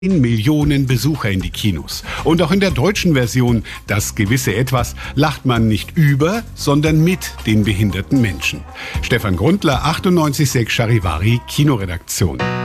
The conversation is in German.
Millionen Besucher in die Kinos. Und auch in der deutschen Version Das gewisse Etwas lacht man nicht über, sondern mit den behinderten Menschen. Stefan Grundler, 98.6 Charivari, Kinoredaktion.